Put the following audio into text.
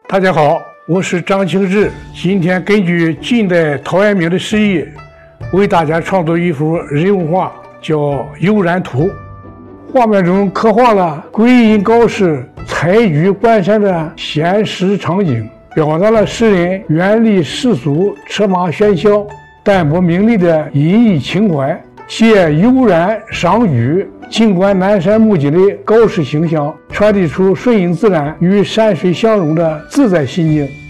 大家好，我是张清志。今天根据近代陶渊明的诗意，为大家创作一幅人物画，叫《悠然图》。画面中刻画了归隐高士、采菊观山的闲适场景，表达了诗人远离世俗、车马喧嚣、淡泊名利的隐逸情怀，借悠然赏菊、静观南山木景的高士形象，传递出顺应自然与山水相融的自在心境。